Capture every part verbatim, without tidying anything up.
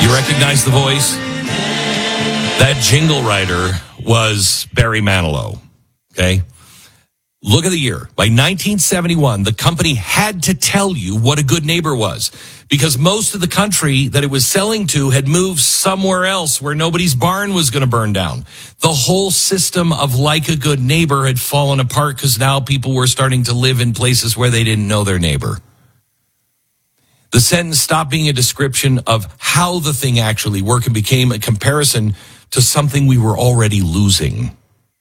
You recognize the voice? That jingle writer was Barry Manilow. Okay? Look at the year. By nineteen seventy-one, the company had to tell you what a good neighbor was because most of the country that it was selling to had moved somewhere else where nobody's barn was going to burn down. The whole system of like a good neighbor had fallen apart because now people were starting to live in places where they didn't know their neighbor. The sentence stopped being a description of how the thing actually worked and became a comparison to something we were already losing.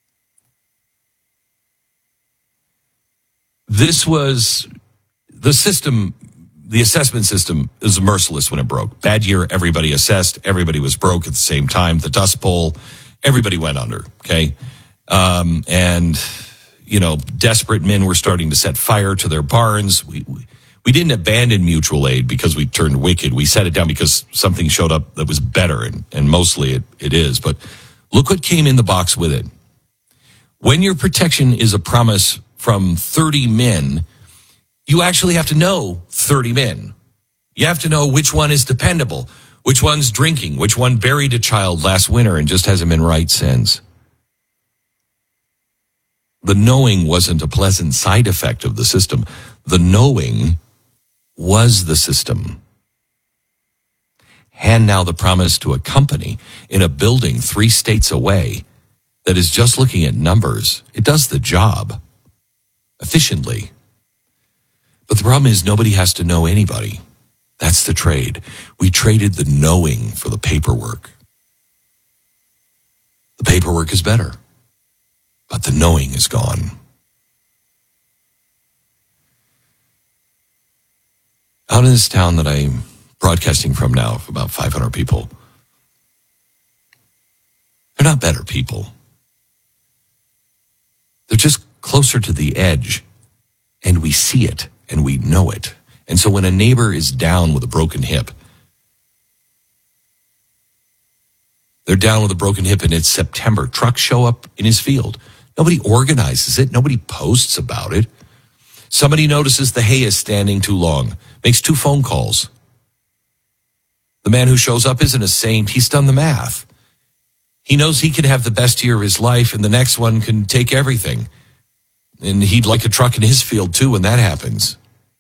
This was the system, the assessment system is merciless when it broke. Bad year, everybody assessed, everybody was broke at the same time. The Dust Bowl, everybody went under, okay? Um, and, you know, desperate men were starting to set fire to their barns. We, we, we didn't abandon mutual aid because we turned wicked. We set it down because something showed up that was better, and, and mostly it, it is. But look what came in the box with it. When your protection is a promise from thirty men, you actually have to know thirty men. You have to know which one is dependable, which one's drinking, which one buried a child last winter and just hasn't been right since. The knowing wasn't a pleasant side effect of the system. The knowing was the system. Hand now the promise to a company in a building three states away that is just looking at numbers. It does the job efficiently. But the problem is nobody has to know anybody. That's the trade. We traded the knowing for the paperwork. The paperwork is better, but the knowing is gone. Out in this town that I'm broadcasting from now, of about five hundred people, they're not better people. They're just closer to the edge, and we see it, and we know it. And so when a neighbor is down with a broken hip, they're down with a broken hip and it's September, trucks show up in his field. Nobody organizes it. Nobody posts about it. Somebody notices the hay is standing too long, makes two phone calls. The man who shows up isn't a saint. He's done the math. He knows he can have the best year of his life and the next one can take everything. And he'd like a truck in his field too when that happens.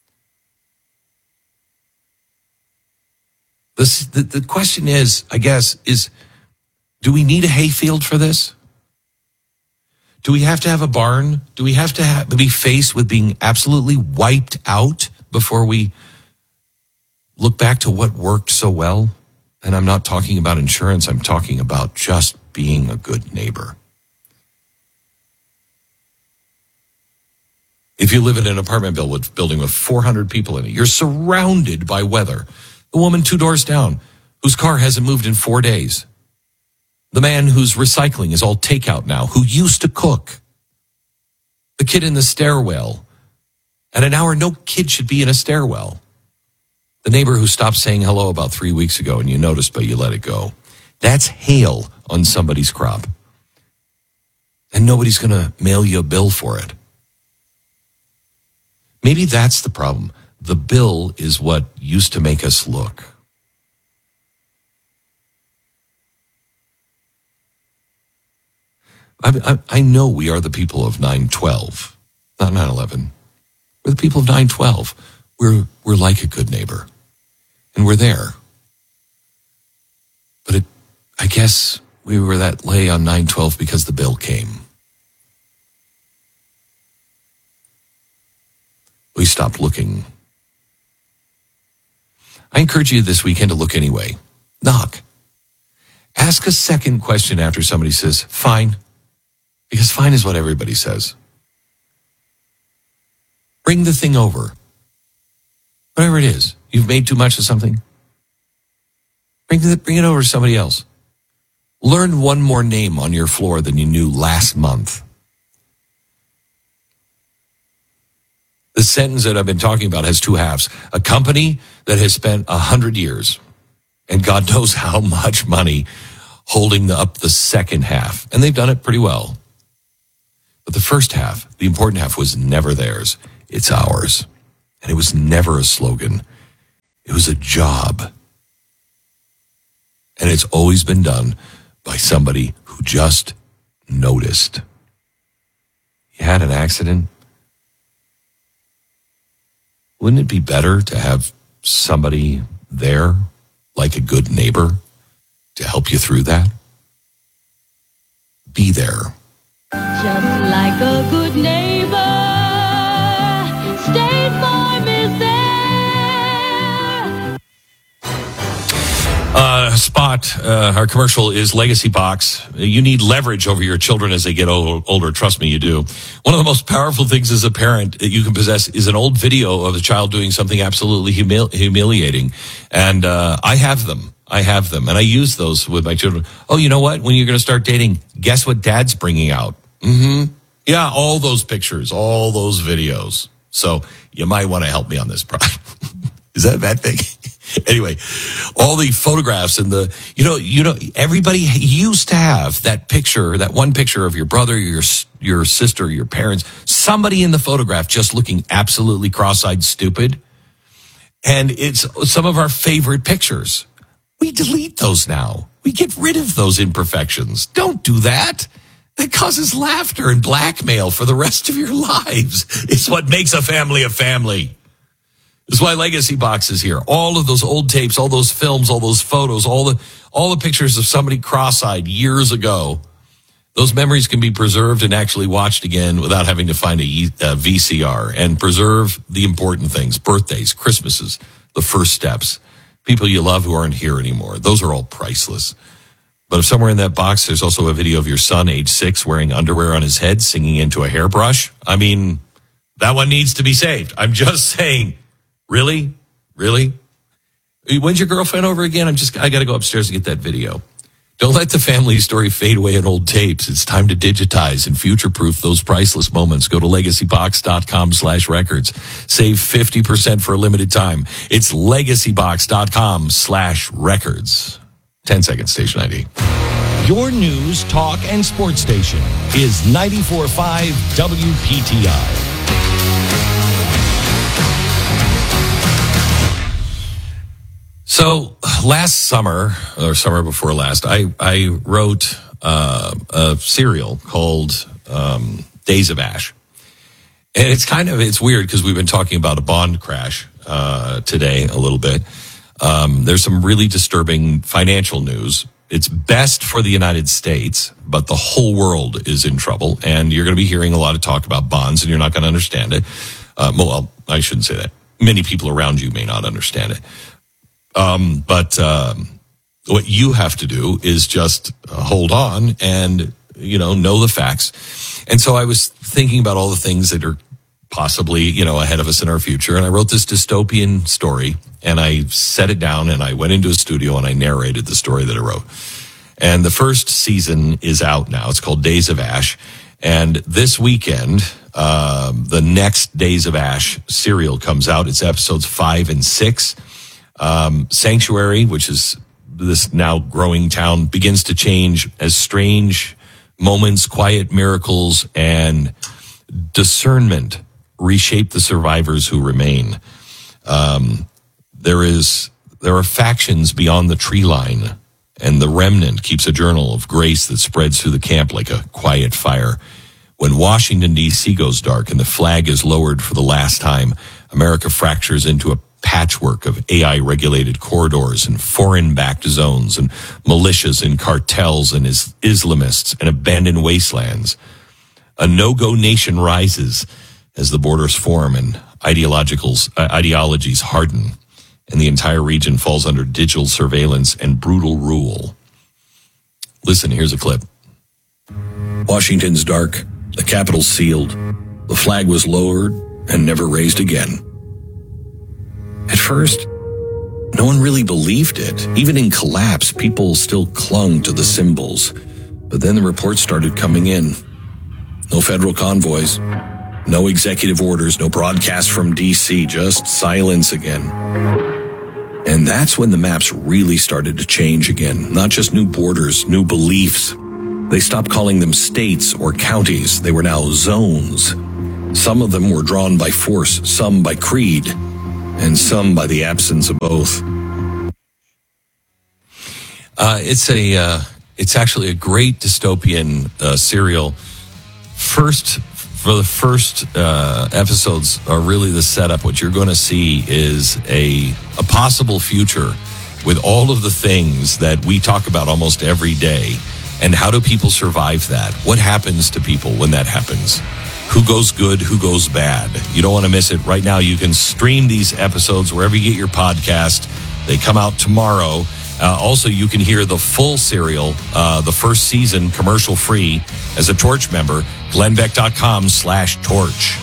This, the, the question is, I guess, is do we need a hayfield for this? Do we have to have a barn? Do we have to have, be faced with being absolutely wiped out before we look back to what worked so well? And I'm not talking about insurance. I'm talking about just being a good neighbor. If you live in an apartment building with four hundred people in it, you're surrounded by weather. The woman two doors down, whose car hasn't moved in four days. The man whose recycling is all takeout now, who used to cook. The kid in the stairwell. At an hour, no kid should be in a stairwell. The neighbor who stopped saying hello about three weeks ago and you noticed, but you let it go. That's hail on somebody's crop. And nobody's going to mail you a bill for it. Maybe that's the problem. The bill is what used to make us look. I, I, I know we are the people of nine twelve, not nine eleven. We're the people of nine twelve. We're, we're like a good neighbor. And we're there. But it, I guess we were that lay on nine twelve because the bill came. We stopped looking. I encourage you this weekend to look anyway. Knock. Ask a second question after somebody says, fine. Because fine is what everybody says. Bring the thing over. Whatever it is. You've made too much of something. Bring it, bring it over to somebody else. Learn one more name on your floor than you knew last month. The sentence that I've been talking about has two halves. A company that has spent a hundred years, and God knows how much money, holding up the second half. And they've done it pretty well. But the first half, the important half, was never theirs. It's ours. And it was never a slogan. It was a job. And it's always been done by somebody who just noticed. You had an accident. Wouldn't it be better to have somebody there, like a good neighbor, to help you through that? Be there. Just like a good neighbor, State Farm is there. Uh, Spot, uh, our commercial is Legacy Box. You need leverage over your children as they get old, older. Trust me, you do. One of the most powerful things as a parent that you can possess is an old video of a child doing something absolutely humil- humiliating. And uh, I have them. I have them. And I use those with my children. Oh, you know what? When you're going to start dating, guess what dad's bringing out? Mm-hmm. Yeah, all those pictures, all those videos. So you might want to help me on this project. Is that a bad thing? Anyway, all the photographs and the, you know, you know, everybody used to have that picture, that one picture of your brother, your your sister, your parents, somebody in the photograph just looking absolutely cross-eyed stupid. And it's some of our favorite pictures. We delete those now. We get rid of those imperfections. Don't do that. That causes laughter and blackmail for the rest of your lives. It's what makes a family a family. This is why Legacy Box is here. All of those old tapes, all those films, all those photos, all the all the pictures of somebody cross-eyed years ago. Those memories can be preserved and actually watched again without having to find a, a V C R, and preserve the important things, birthdays, Christmases, the first steps, people you love who aren't here anymore. Those are all priceless. But if somewhere in that box there's also a video of your son, age six, wearing underwear on his head, singing into a hairbrush, I mean, that one needs to be saved. I'm just saying. Really? Really? When's your girlfriend over again? I'm just, I got to go upstairs to get that video. Don't let the family story fade away in old tapes. It's time to digitize and future-proof those priceless moments. Go to legacybox.com slash records. Save fifty percent for a limited time. It's legacybox.com slash records. ten second station I D. Your news, talk, and sports station is ninety-four point five W P T I. So last summer, or summer before last, I, I wrote uh, a serial called um, Days of Ash. And it's kind of, it's weird because we've been talking about a bond crash uh, today a little bit. Um, there's some really disturbing financial news. It's best for the United States, but the whole world is in trouble. And you're going to be hearing a lot of talk about bonds, and you're not going to understand it. Uh, well, I shouldn't say that. Many people around you may not understand it. Um, but um, what you have to do is just uh, hold on and, you know, know the facts. And so I was thinking about all the things that are possibly, you know, ahead of us in our future. And I wrote this dystopian story, and I set it down, and I went into a studio and I narrated the story that I wrote. And the first season is out now. It's called Days of Ash. And this weekend, um, the next Days of Ash serial comes out. It's episodes five and six. Um, Sanctuary, which is this now growing town, begins to change as strange moments, quiet miracles, and discernment reshape the survivors who remain. Um, there is, there are factions beyond the tree line, and the remnant keeps a journal of grace that spreads through the camp like a quiet fire. When Washington, D C goes dark and the flag is lowered for the last time, America fractures into a patchwork of A I-regulated corridors and foreign-backed zones and militias and cartels and is- Islamists and abandoned wastelands. A no-go nation rises as the borders form and ideologicals, uh, ideologies harden, and the entire region falls under digital surveillance and brutal rule. Listen, here's a clip. Washington's dark, the Capitol sealed, the flag was lowered and never raised again. At first, no one really believed it. Even in collapse, people still clung to the symbols. But then the reports started coming in. No federal convoys, no executive orders, no broadcast from D C, just silence again. And that's when the maps really started to change again. Not just new borders, new beliefs. They stopped calling them states or counties. They were now zones. Some of them were drawn by force, some by creed, and some by the absence of both. Uh, it's a, uh, it's actually a great dystopian uh, serial. First, for the first uh, episodes are really the setup. What you're going to see is a a possible future with all of the things that we talk about almost every day. And how do people survive that? What happens to people when that happens? Who goes good? Who goes bad? You don't want to miss it. Right now, you can stream these episodes wherever you get your podcast. They come out tomorrow. Uh, also, you can hear the full serial, uh, the first season, commercial-free, as a Torch member, glennbeck.com slash torch.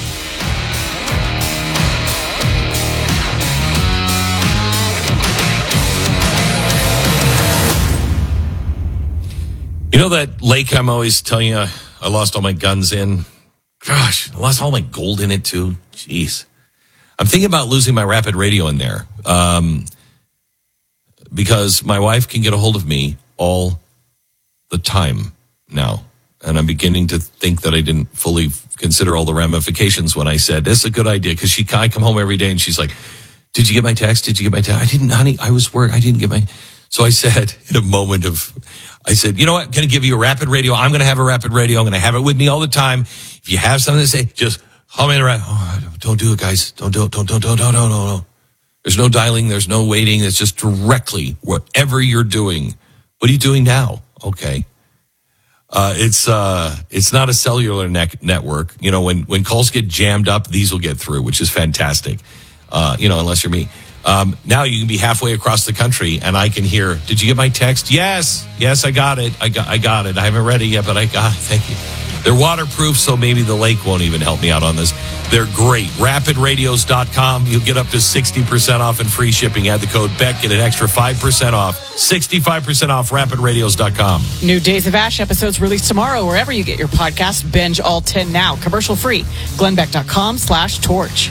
You know that lake I'm always telling you I lost all my guns in? Gosh, I lost all my gold in it, too. Jeez. I'm thinking about losing my Rapid Radio in there. Um... Because my wife can get a hold of me all the time now. And I'm beginning to think that I didn't fully consider all the ramifications when I said, this is a good idea. Because she, I come home every day and she's like, did you get my text? Did you get my text? I didn't, honey, I was work. I didn't get my. So I said, in a moment of, I said, you know what? I'm going to give you a Rapid Radio. I'm going to have a Rapid Radio. I'm going to have it with me all the time. If you have something to say, just hum in around. Oh, don't do it, guys. Don't do it. Don't, don't, don't, don't, don't, don't, don't. There's no dialing. There's no waiting. It's just directly whatever you're doing. What are you doing now? Okay. Uh, it's uh, it's not a cellular ne- network. You know, when, when calls get jammed up, these will get through, which is fantastic. Uh, you know, unless you're me. Um, now you can be halfway across the country and I can hear, did you get my text? Yes. Yes, I got it. I got, I got it. I haven't read it yet, but I got it. Thank you. They're waterproof, so maybe the lake won't even help me out on this. They're great. rapid radios dot com. You'll get up to sixty percent off and free shipping. Add the code Beck, get an extra five percent off. sixty-five percent off, rapid radios dot com. New Days of Ash episodes released tomorrow wherever you get your podcast. Binge all ten now. Commercial free. glennbeck.com slash torch.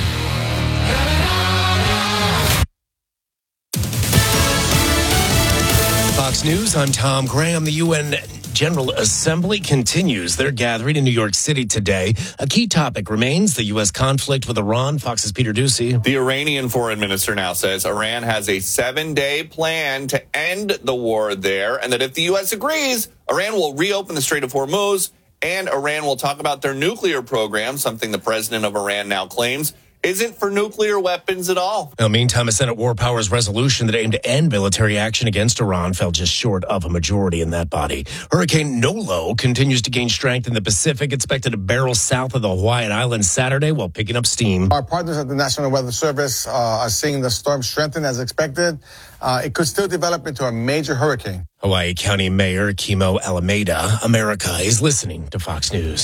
Fox News, I'm Tom Graham. The U N General Assembly continues their gathering in New York City today. A key topic remains the U S conflict with Iran. Fox's Peter Ducey. The Iranian foreign minister now says Iran has a seven-day plan to end the war there, and that if the U S agrees, Iran will reopen the Strait of Hormuz, and Iran will talk about their nuclear program, something the president of Iran now claims isn't for nuclear weapons at all. Now, meantime, a Senate War Powers resolution that aimed to end military action against Iran fell just short of a majority in that body. Hurricane Nolo continues to gain strength in the Pacific, expected to barrel south of the Hawaiian Islands Saturday while picking up steam. Our partners at the National Weather Service uh, are seeing the storm strengthen as expected. Uh, it could still develop into a major hurricane. Hawaii County Mayor Kimo Alameda. America is listening to Fox News.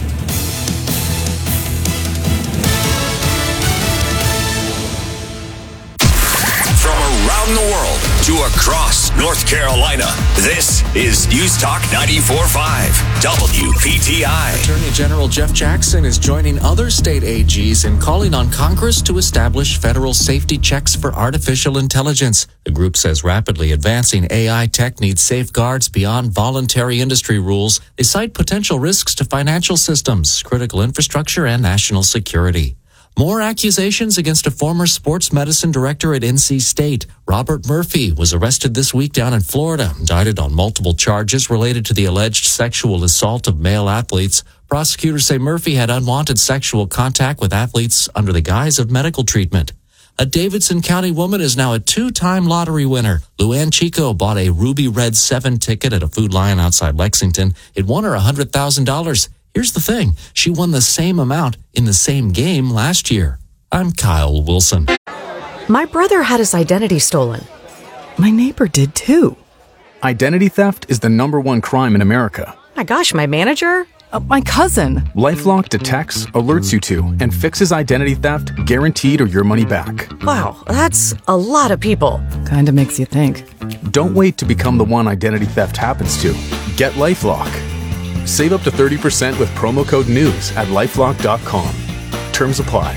Around the world to across North Carolina. This is News Talk ninety-four point five W P T I. Attorney General Jeff Jackson is joining other state A Gs in calling on Congress to establish federal safety checks for artificial intelligence. The group says rapidly advancing A I tech needs safeguards beyond voluntary industry rules. They cite potential risks to financial systems, critical infrastructure, and national security. More accusations against a former sports medicine director at N C State. Robert Murphy was arrested this week down in Florida, indicted on multiple charges related to the alleged sexual assault of male athletes. Prosecutors say Murphy had unwanted sexual contact with athletes under the guise of medical treatment. A Davidson County woman is now a two-time lottery winner. Luann Chico bought a Ruby Red seven ticket at a Food Lion outside Lexington. It won her one hundred thousand dollars. Here's the thing. She won the same amount in the same game last year. I'm Kyle Wilson. My brother had his identity stolen. My neighbor did too. Identity theft is the number one crime in America. My gosh, my manager? Uh, my cousin. LifeLock detects, alerts you to, and fixes identity theft guaranteed or your money back. Wow, that's a lot of people. Kinda makes you think. Don't wait to become the one identity theft happens to. Get LifeLock. Save up to thirty percent with promo code NEWS at lifelock dot com. Terms apply.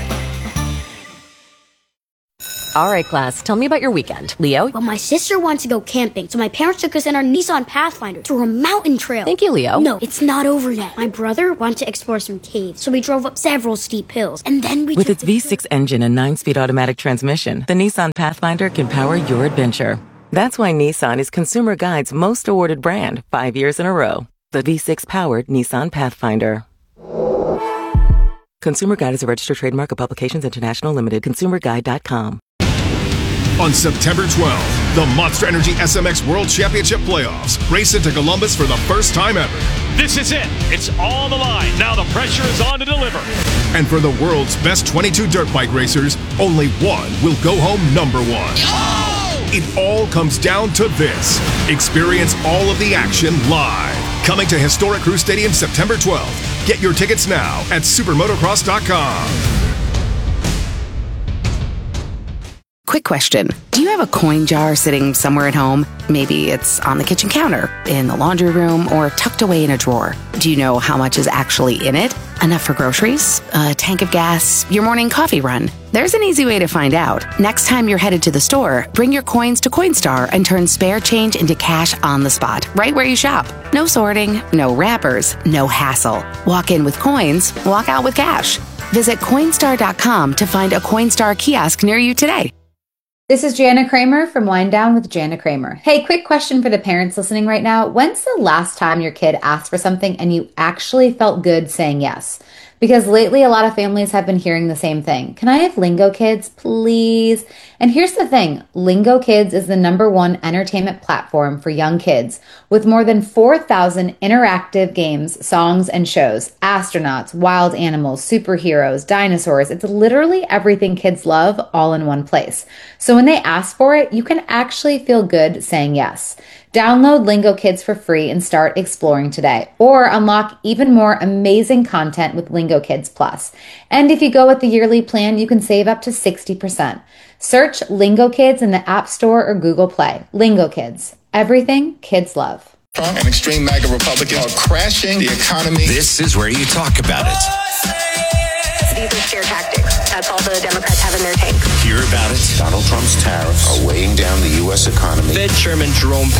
All right, class, tell me about your weekend. Leo? Well, my sister wanted to go camping, so my parents took us in our Nissan Pathfinder to a mountain trail. Thank you, Leo. No, it's not over yet. My brother wanted to explore some caves, so we drove up several steep hills, and then we With its V six engine and nine-speed automatic transmission, the Nissan Pathfinder can power your adventure. That's why Nissan is Consumer Guide's most awarded brand five years in a row. The V six powered Nissan Pathfinder. Consumer Guide is a registered trademark of Publications International Limited. consumer guide dot com. On September twelfth, the Monster Energy S M X World Championship Playoffs race into Columbus for the first time ever. This is it. It's all the line. Now the pressure is on to deliver. And for the world's best twenty-two dirt bike racers, only one will go home number one. Oh! It all comes down to this. Experience all of the action live. Coming to Historic Crew Stadium September twelfth. Get your tickets now at supermotocross dot com. Quick question. Do you have a coin jar sitting somewhere at home? Maybe it's on the kitchen counter, in the laundry room, or tucked away in a drawer. Do you know how much is actually in it? Enough for groceries? A tank of gas? Your morning coffee run? There's an easy way to find out. Next time you're headed to the store, bring your coins to Coinstar and turn spare change into cash on the spot, right where you shop. No sorting, no wrappers, no hassle. Walk in with coins, walk out with cash. Visit Coinstar dot com to find a Coinstar kiosk near you today. This is Jana Kramer from Wind Down with Jana Kramer. Hey, quick question for the parents listening right now. When's the last time your kid asked for something and you actually felt good saying yes? Because lately a lot of families have been hearing the same thing. Can I have Lingo Kids, please? And here's the thing. Lingo Kids is the number one entertainment platform for young kids with more than four thousand interactive games, songs, and shows. Astronauts, wild animals, superheroes, dinosaurs. It's literally everything kids love all in one place. So when they ask for it, you can actually feel good saying yes. Download Lingo Kids for free and start exploring today, or unlock even more amazing content with Lingo Kids Plus. And if you go with the yearly plan, you can save up to sixty percent. Search Lingo Kids in the App Store or Google Play. Lingo Kids, everything kids love. Trump and extreme MAGA Republicans are crashing the economy. This is where you talk about it. These are scare tactics. That's all the Democrats have in their tank. Hear about it. Donald Trump's tariffs are weighing down the U S economy. Fed Chairman Jerome